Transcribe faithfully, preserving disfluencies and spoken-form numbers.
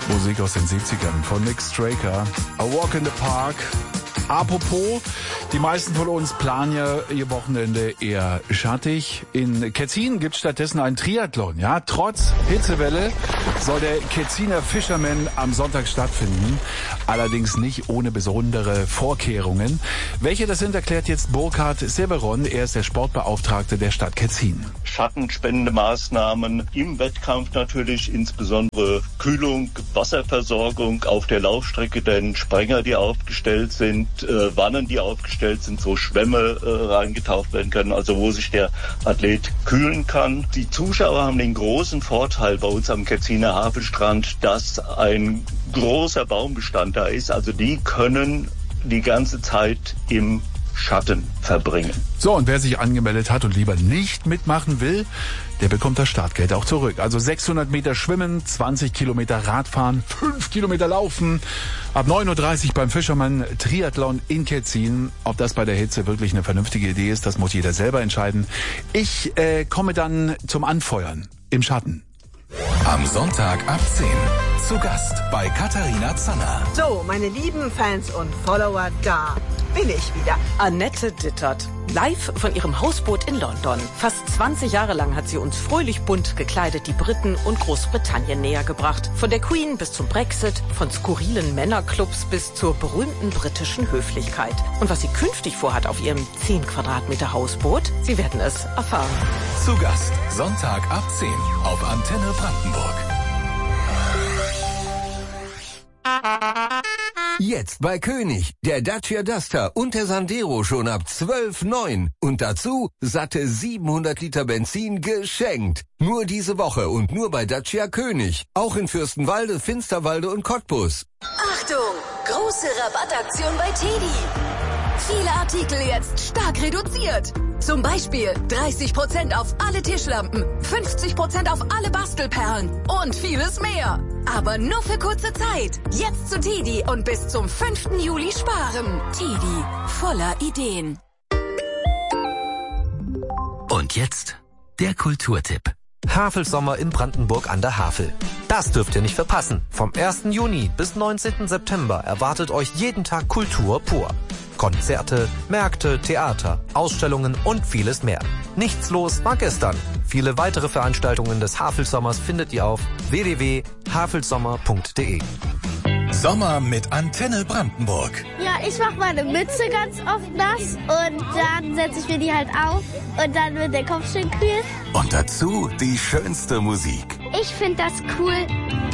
Musik aus den siebzigern von Nick Straker. A Walk in the Park. Apropos, die meisten von uns planen ja ihr Wochenende eher schattig. In Ketzin gibt es stattdessen einen Triathlon. Ja, trotz Hitzewelle soll der Ketziner Fisherman am Sonntag stattfinden. Allerdings nicht ohne besondere Vorkehrungen. Welche das sind, erklärt jetzt Burkhard Severon. Er ist der Sportbeauftragte der Stadt Ketzin. Schattenspendemaßnahmen im Wettkampf natürlich, insbesondere Kühlung, Wasserversorgung auf der Laufstrecke, denn Sprenger, die aufgestellt sind, äh, Wannen, die aufgestellt sind, so Schwämme äh, reingetaucht werden können, also wo sich der Athlet kühlen kann. Die Zuschauer haben den großen Vorteil bei uns am Ketziner Havelstrand, dass ein großer Baumbestand da ist, also die können die ganze Zeit im Schatten verbringen. So, und wer sich angemeldet hat und lieber nicht mitmachen will, der bekommt das Startgeld auch zurück. Also sechshundert Meter schwimmen, zwanzig Kilometer Radfahren, fünf Kilometer laufen. Ab neun Uhr dreißig beim Fischermann Triathlon in Ketzin. Ob das bei der Hitze wirklich eine vernünftige Idee ist, das muss jeder selber entscheiden. Ich äh, komme dann zum Anfeuern im Schatten. Am Sonntag ab zehn. Zu Gast bei Katharina Zanner. So, meine lieben Fans und Follower, da bin ich wieder. Annette Dittert, live von ihrem Hausboot in London. Fast zwanzig Jahre lang hat sie uns fröhlich bunt gekleidet die Briten und Großbritannien näher gebracht. Von der Queen bis zum Brexit, von skurrilen Männerclubs bis zur berühmten britischen Höflichkeit. Und was sie künftig vorhat auf ihrem zehn Quadratmeter Hausboot, Sie werden es erfahren. Zu Gast, Sonntag ab zehn auf Antenne Brandenburg. Jetzt bei König, der Dacia Duster und der Sandero schon ab zwölf Komma neun. Und dazu satte siebenhundert Liter Benzin geschenkt. Nur diese Woche und nur bei Dacia König. Auch in Fürstenwalde, Finsterwalde und Cottbus. Achtung! Große Rabattaktion bei Teddy. Viele Artikel jetzt stark reduziert. Zum Beispiel dreißig Prozent auf alle Tischlampen, fünfzig Prozent auf alle Bastelperlen und vieles mehr. Aber nur für kurze Zeit. Jetzt zu Teddy und bis zum fünften Juli sparen. Teddy, voller Ideen. Und jetzt der Kulturtipp. Havelsommer in Brandenburg an der Havel. Das dürft ihr nicht verpassen. Vom ersten Juni bis neunzehnten September erwartet euch jeden Tag Kultur pur. Konzerte, Märkte, Theater, Ausstellungen und vieles mehr. Nichts los war gestern. Viele weitere Veranstaltungen des Havelsommers findet ihr auf w w w punkt havelsommer punkt d e. Sommer mit Antenne Brandenburg. Ja, ich mache meine Mütze ganz oft nass und dann setze ich mir die halt auf und dann wird der Kopf schön kühl. Und dazu die schönste Musik. Ich finde das cool,